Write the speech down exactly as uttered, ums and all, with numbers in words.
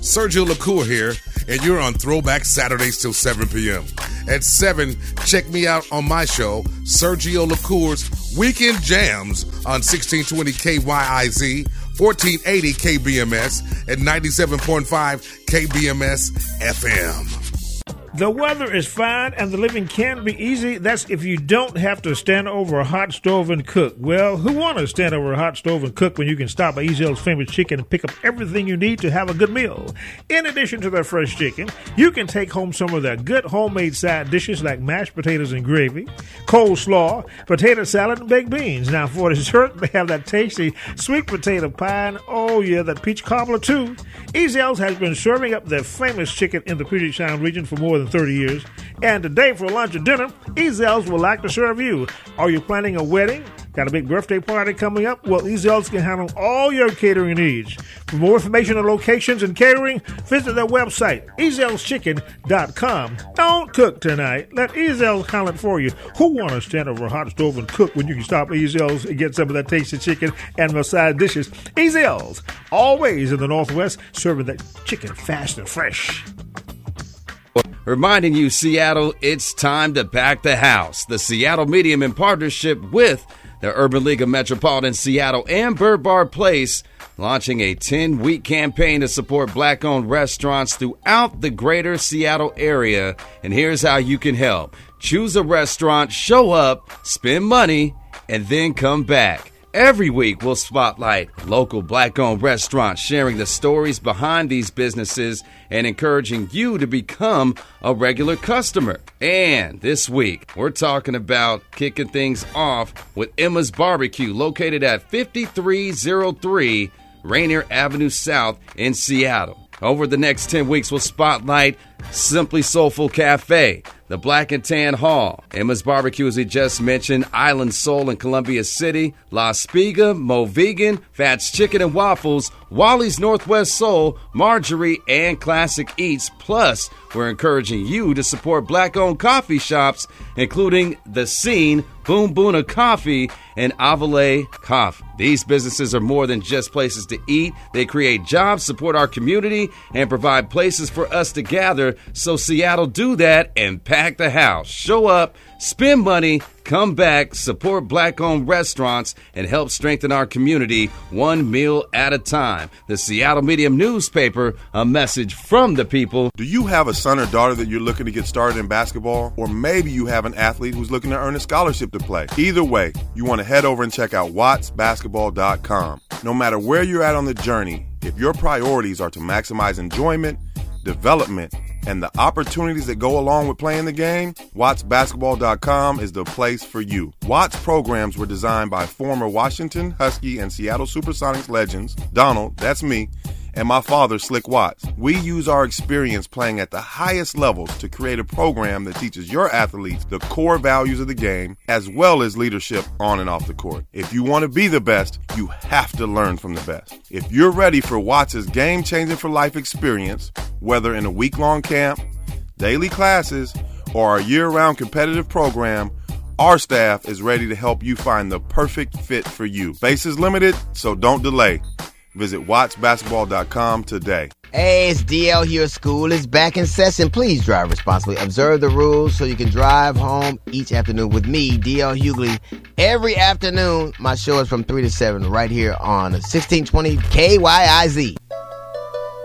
Sergio LaCour here, and you're on Throwback Saturdays till seven p.m. At seven, check me out on my show, Sergio LaCour's Weekend Jams on sixteen twenty K Y I Z, fourteen eighty K B M S, and ninety-seven point five K B M S F M. The weather is fine and the living can be easy. That's if you don't have to stand over a hot stove and cook. Well, who want to stand over a hot stove and cook when you can stop at Ezel's Famous Chicken and pick up everything you need to have a good meal? In addition to their fresh chicken, you can take home some of their good homemade side dishes like mashed potatoes and gravy, coleslaw, potato salad, and baked beans. Now, for dessert, they have that tasty sweet potato pie and, oh yeah, that peach cobbler too. Ezel's has been serving up their famous chicken in the Puget Sound region for more than thirty years. And today for lunch or dinner, Ezel's would like to serve you. Are you planning a wedding? Got a big birthday party coming up? Well, Ezel's can handle all your catering needs. For more information on locations and catering, visit their website, ezels chicken dot com. Don't cook tonight. Let Ezel's handle it for you. Who want to stand over a hot stove and cook when you can stop at Ezel's and get some of that tasty chicken and the side dishes? Ezel's, always in the Northwest, serving that chicken fast and fresh. Reminding you, Seattle, it's time to pack the house. The Seattle Medium, in partnership with the Urban League of Metropolitan Seattle and Bird Bar Place, launching a ten-week campaign to support black-owned restaurants throughout the greater Seattle area. And here's how you can help. Choose a restaurant, show up, spend money, and then come back. Every week, we'll spotlight local black-owned restaurants, sharing the stories behind these businesses and encouraging you to become a regular customer. And this week, we're talking about kicking things off with Emma's Barbecue, located at fifty-three oh three Rainier Avenue South in Seattle. Over the next ten weeks, we'll spotlight Simply Soulful Cafe, the Black and Tan Hall, Emma's Barbecue, as we just mentioned, Island Soul in Columbia City, La Spiga, Mo Vegan, Fats Chicken and Waffles, Wally's Northwest Soul, Marjorie, and Classic Eats. Plus, we're encouraging you to support black-owned coffee shops, including The Scene, Boom Boona Coffee, and Avale Coffee. These businesses are more than just places to eat. They create jobs, support our community, and provide places for us to gather. So Seattle, do that and pack the house. Show up, spend money, come back, support black-owned restaurants, and help strengthen our community one meal at a time. The Seattle Medium newspaper, a message from the people. Do you have a son or daughter that you're looking to get started in basketball? Or maybe you have an athlete who's looking to earn a scholarship to play. Either way, you want to head over and check out watts basketball dot com. No matter where you're at on the journey, if your priorities are to maximize enjoyment, development, and the opportunities that go along with playing the game, watts basketball dot com is the place for you. Watts programs were designed by former Washington Husky and Seattle Supersonics legends, Donald, that's me, and my father, Slick Watts. We use our experience playing at the highest levels to create a program that teaches your athletes the core values of the game, as well as leadership on and off the court. If you want to be the best, you have to learn from the best. If you're ready for Watts' game-changing for life experience, whether in a week-long camp, daily classes, or a year-round competitive program, our staff is ready to help you find the perfect fit for you. Space is limited, so don't delay. Visit watts basketball dot com today. Hey, it's D L here. School is back in session. Please drive responsibly. Observe the rules so you can drive home each afternoon with me, D L Hughley. Every afternoon, my show is from three to seven right here on sixteen twenty K Y I Z.